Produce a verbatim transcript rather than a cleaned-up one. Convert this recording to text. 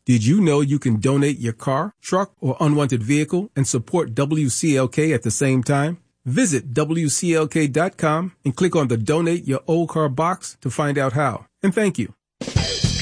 Did you know you can donate your car, truck, or unwanted vehicle and support W C L K at the same time? Visit W C L K dot com and click on the Donate Your Old Car box to find out how. And thank you.